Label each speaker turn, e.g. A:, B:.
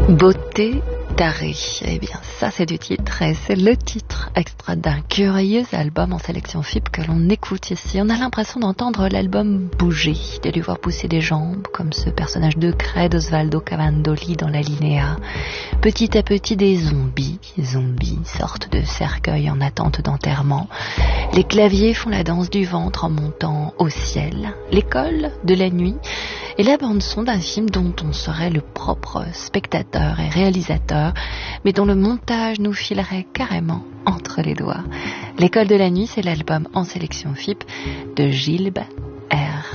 A: Beauté tarée. Eh bien, ça c'est du titre et c'est le titre extrait d'un curieux album en sélection FIP que l'on écoute ici. On a l'impression d'entendre l'album bouger, de lui voir pousser des jambes comme ce personnage de craie d'Osvaldo Cavandoli dans la Linéa. Petit à petit, des zombies sortent de cercueils en attente d'enterrement. Les claviers font la danse du ventre en montant au ciel. L'école de la nuit et la bande-son d'un film dont on serait le propre spectateur et réalisateur, mais dont le montage nous filerait carrément entre les doigts. L'école de la nuit, c'est l'album en sélection FIP de Gilles R.